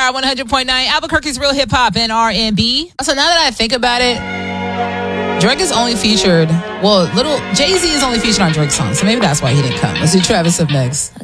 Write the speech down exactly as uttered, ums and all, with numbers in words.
Power one hundred point nine, Albuquerque's real hip hop and R and B. So now that I think about it, Drake is only featured, well, little Jay-Z is only featured on Drake's song, so maybe that's why he didn't come. Let's do Travis up next.